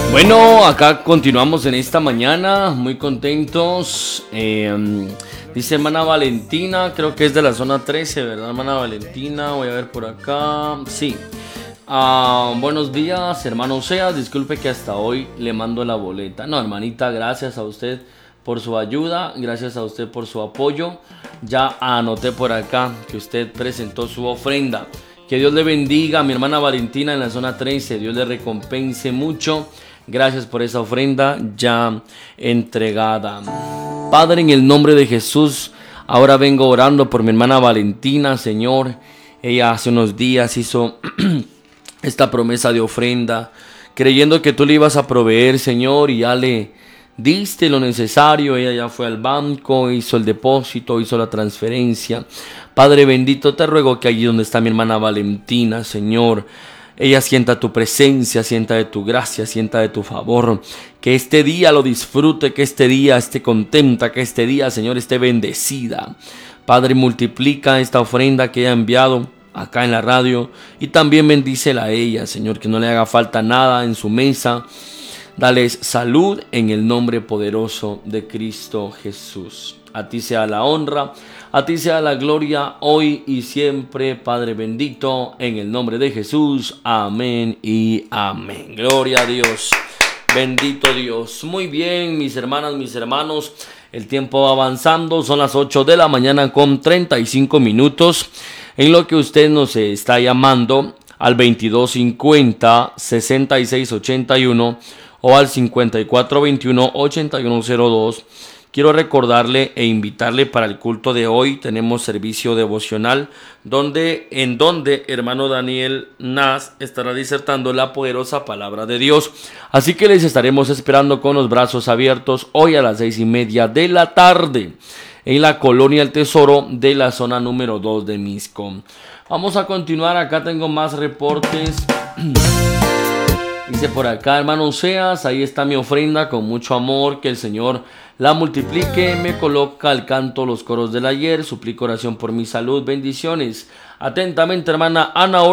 Bueno, acá continuamos en esta mañana, muy contentos. Dice hermana Valentina, creo que es de la zona 13, ¿verdad, hermana Valentina? Voy a ver por acá. Sí. Buenos días, hermano Osea. Disculpe que hasta hoy le mando la boleta. No, hermanita, gracias a usted por su ayuda, gracias a usted por su apoyo. Ya anoté por acá que usted presentó su ofrenda. Que Dios le bendiga a mi hermana Valentina en la zona 13. Dios le recompense mucho. Gracias por esa ofrenda ya entregada. Padre, en el nombre de Jesús, ahora vengo orando por mi hermana Valentina, Señor. Ella hace unos días hizo esta promesa de ofrenda, creyendo que tú le ibas a proveer, Señor, y ya le diste lo necesario. Ella ya fue al banco, hizo el depósito, hizo la transferencia. Padre bendito, te ruego que allí donde está mi hermana Valentina, Señor, ella sienta tu presencia, sienta de tu gracia, sienta de tu favor. Que este día lo disfrute, que este día esté contenta, que este día, Señor, esté bendecida. Padre, multiplica esta ofrenda que ella ha enviado acá en la radio y también bendícela a ella, Señor, que no le haga falta nada en su mesa. Dales salud en el nombre poderoso de Cristo Jesús. A ti sea la honra, a ti sea la gloria, hoy y siempre, Padre bendito, en el nombre de Jesús. Amén y amén. Gloria a Dios. Bendito Dios. Muy bien, mis hermanas, mis hermanos. El tiempo va avanzando. Son las 8 de la mañana con 35 minutos. En lo que usted nos está llamando al 2250-6681 o al 5421-8102. Quiero recordarle e invitarle para el culto de hoy. Tenemos servicio devocional en donde hermano Daniel Naz estará disertando la poderosa palabra de Dios. Así que les estaremos esperando con los brazos abiertos hoy a las 6:30 de la tarde en la Colonia El Tesoro de la zona número 2 de Misco. Vamos a continuar. Acá tengo más reportes. Dice por acá, hermano Oseas, ahí está mi ofrenda con mucho amor, que el Señor la multiplique. Me coloca al canto los coros del ayer, suplico oración por mi salud, bendiciones. Atentamente, hermana Ana